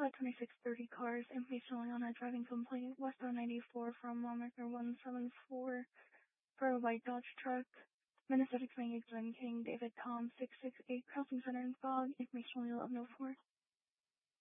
Flight 2630 cars, information only on a driving complaint, westbound 94 from Lawmaker 174 for a white Dodge truck. Minnesota Explain Glenn King, David Tom 668, crossing center in fog, information only 1104.